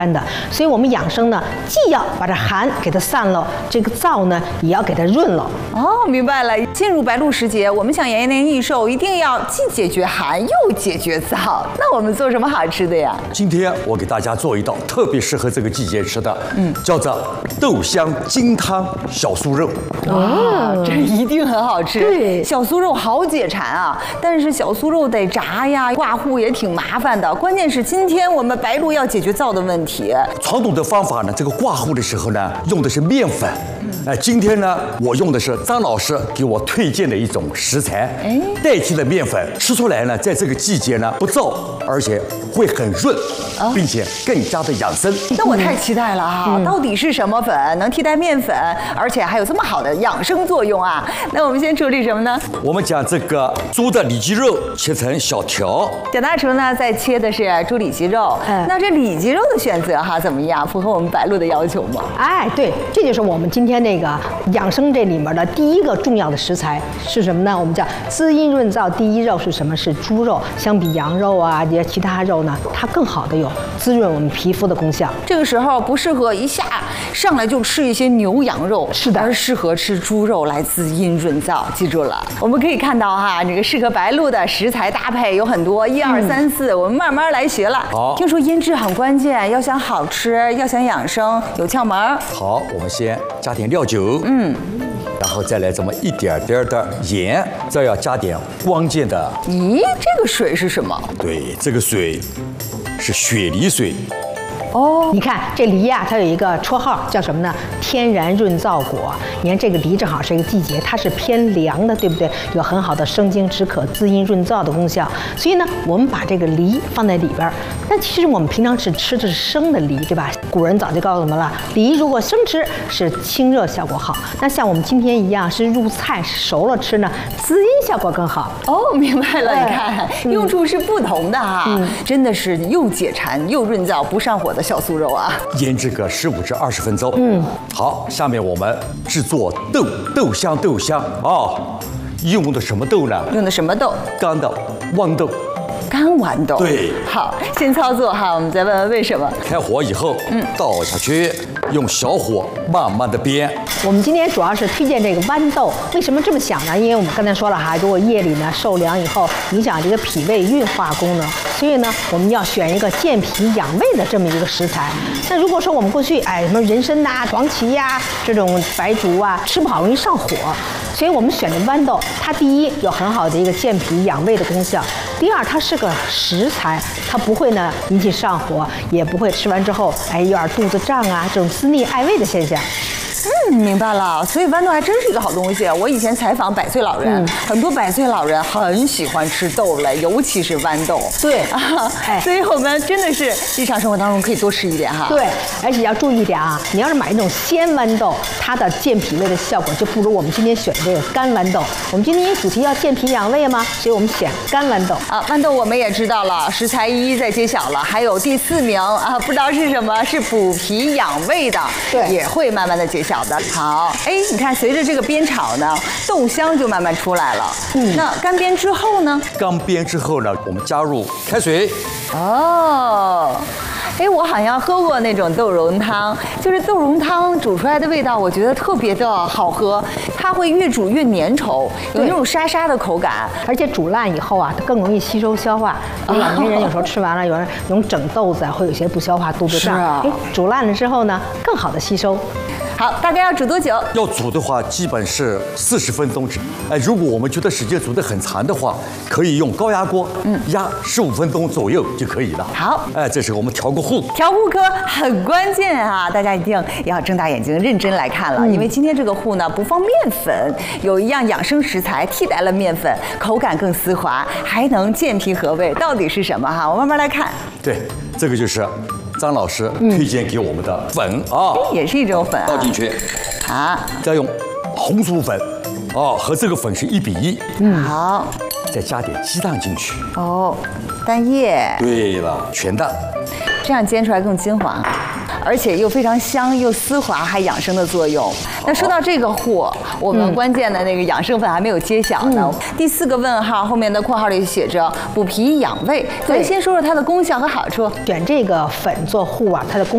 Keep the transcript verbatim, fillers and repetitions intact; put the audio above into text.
的，所以我们养生呢，既要把这寒给它散了，这个燥呢也要给它润了。 哦，明白了。进入白露时节，我们想延年益寿，一定要既解决寒又解决燥。那我们做什么好吃的呀？ 今天我给大家做一道特别适合这个季节吃的，嗯，叫做豆香金汤小酥肉。 哇，这一定很好吃。 对， 小酥肉好解馋啊，但是小酥肉得炸呀，挂糊也挺麻烦的。关键是今天我们白露要解决燥的问题。 传统的方法呢，这个挂糊的时候呢，用的是面粉。哎，今天呢，我用的是张老师给我推荐的一种食材，哎，代替了面粉，吃出来呢，在这个季节呢不燥，而且会很润，并且更加的养生。 那我太期待了啊！嗯、到底是什么粉能替代面粉，而且还有这么好的养生作用啊？那我们先处理什么呢？ 我们将这个猪的里脊肉切成小条。 蒋大厨呢，在切的是猪里脊肉。嗯，那这里脊肉的选择哈怎么样？符合我们白露的要求吗？ 哎，对，这就是我们今天这个养生这里面的第一个重要的食材是什么呢？我们叫滋阴润燥第一肉是什么？是猪肉。相比羊肉啊这些其他肉呢，它更好的有滋润我们皮肤的功效。 这个时候不适合一下上来就吃一些牛羊肉， 是的， 而适合吃猪肉来滋阴润燥。记住了，我们可以看到哈，这个适合白露的食材搭配有很多，一二三四，我们慢慢来学了。 好， 听说腌制很关键，要想好吃，要想养生，有窍门。 好，我们先加点料酒，嗯，然后再来这么一点点的盐，这要加点关键的。 咦，这个水是什么？ 对，这个水是雪梨水。 哦，你看这梨呀、啊，它有一个绰号叫什么呢？天然润燥果。你看这个梨正好是一个季节，它是偏凉的，对不对？有很好的生津止渴、滋阴润燥的功效。所以呢，我们把这个梨放在里边儿。但其实我们平常是吃的是生的梨，对吧？古人早就告诉我们了，梨如果生吃是清热效果好。那像我们今天一样是入菜是熟了吃呢，滋阴效果更好。 哦，明白了，你看、嗯、用处是不同的哈、啊，嗯、真的是又解馋又润燥，不上火的小酥肉啊。 腌制个十五至二十分钟。嗯，好，下面我们制作豆豆香豆香啊、哦，用的什么豆呢？ 用的什么豆？ 干的豌豆。 干豌豆。 对， 好，先操作哈，我们再问问为什么。 开火以后，嗯，倒下去，用小火慢慢的煸。 我们今天主要是推荐这个豌豆，为什么这么想呢？因为我们刚才说了哈，如果夜里呢受凉以后，影响这个脾胃运化功能，所以呢，我们要选一个健脾养胃的这么一个食材。那如果说我们过去哎什么人参呐、黄芪呀、这种白术啊，吃不好容易上火，所以我们选的豌豆，它第一有很好的一个健脾养胃的功效，第二它是个食材，它不会呢引起上火，也不会吃完之后哎有点肚子胀啊这种滋腻爱胃的现象。 嗯，明白了。所以豌豆还真是一个好东西。我以前采访百岁老人，嗯、很多百岁老人很喜欢吃豆类，尤其是豌豆。 对啊，哎，所以我们真的是日常生活当中可以多吃一点哈。 对，而且要注意一点啊，你要是买那种鲜豌豆，它的健脾胃的效果就不如我们今天选的这个干豌豆。我们今天主题要健脾养胃嘛，所以我们选干豌豆。 啊，豌豆我们也知道了，食材一一在揭晓了，还有第四名啊，不知道是什么，是补脾养胃的， 对， 也会慢慢的揭晓。好，哎，你看，随着这个煸炒呢，豆香就慢慢出来了。嗯，那干煸之后呢？ 干煸之后呢，我们加入开水。 哦，哎，我好像喝过那种豆蓉汤，就是豆蓉汤煮出来的味道，我觉得特别的好喝，它会越煮越粘稠，有那种沙沙的口感， 而且煮烂以后啊，它更容易吸收消化。老年人有时候吃完了，有人用整豆子啊，会有些不消化，肚子胀。 啊， 哎，煮烂了之后呢，更好的吸收。 好，大概要煮多久？ 要煮的话，基本是四十分钟。哎，如果我们觉得时间煮得很长的话，可以用高压锅，嗯，压十五分钟左右就可以了。 好， 哎，这时候我们调个糊， 调糊科很关键啊，大家一定要睁大眼睛认真来看了，嗯、因为今天这个糊呢不放面粉，有一样养生食材替代了面粉，口感更丝滑，还能健脾和胃，到底是什么哈？我慢慢来看。 对，这个就是张老师推荐给我们的粉啊， 也是一种粉啊， 倒进去， 啊， 再用红薯粉，哦，和这个粉是一比一， 嗯，好， 再加点鸡蛋进去， 哦，蛋液， 对了，全蛋， 这样煎出来更金黄。而且又非常香又丝滑，还养生的作用。那说到这个糊，我们关键的那个养生粉还没有揭晓呢。嗯、第四个问号后面的括号里写着补脾养胃，咱先说说它的功效和好处。 选这个粉做糊啊，它的功